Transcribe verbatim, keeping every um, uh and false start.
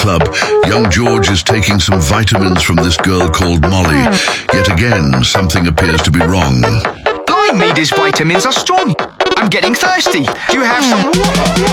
club, young George is taking some vitamins from this girl called Molly. Yet again, something appears to be wrong. Blind me, these vitamins are strong. I'm getting thirsty. Do you have some water?